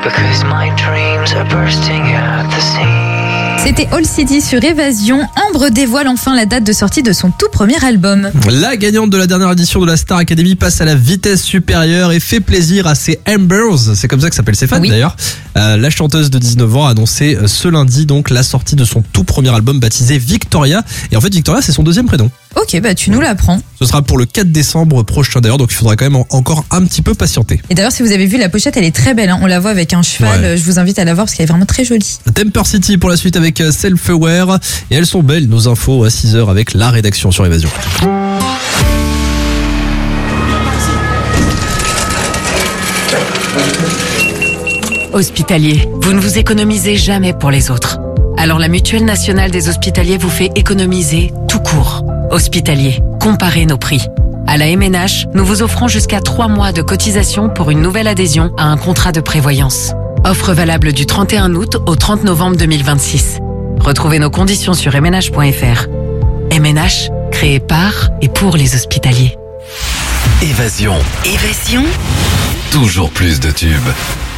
because my dreams are bursting at the seams. C'était All City sur Évasion. Ambre dévoile enfin la date de sortie de son tout premier album. La gagnante de la dernière édition de la Star Academy passe à la vitesse supérieure et fait plaisir à ses Ambers. C'est comme ça que s'appellent ses fans d'ailleurs. La chanteuse de 19 ans a annoncé ce lundi donc la sortie de son tout premier album baptisé Victoria. Et en fait Victoria c'est son deuxième prénom. Ok, bah tu nous l'apprends. Ce sera pour le 4 décembre prochain d'ailleurs, donc il faudra quand même encore un petit peu patienter. Et d'ailleurs si vous avez vu la pochette, elle est très belle, hein. On la voit avec un cheval, Ouais. Je vous invite à la voir parce qu'elle est vraiment très jolie. Temper City pour la suite avec Self-Aware. Et elles sont belles nos infos à 6h avec la rédaction sur Évasion. Hospitalier, vous ne vous économisez jamais pour les autres. Alors la Mutuelle Nationale des Hospitaliers vous fait économiser tout court. Hospitalier, comparez nos prix. À la MNH, nous vous offrons jusqu'à 3 mois de cotisation pour une nouvelle adhésion à un contrat de prévoyance. Offre valable du 31 août au 30 novembre 2026. Retrouvez nos conditions sur mnh.fr. MNH, créé par et pour les hospitaliers. Évasion. Évasion. Toujours plus de tubes.